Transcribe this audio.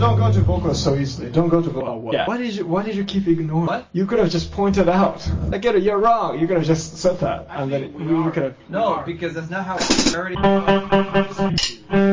don't go to Boku so easily. Don't go to Boku. Oh, what? Yeah. Why did you keep ignoring? What? You could have just pointed out. I get it. You're wrong. You could have just said that, and then we could have. No, because that's not how. I already.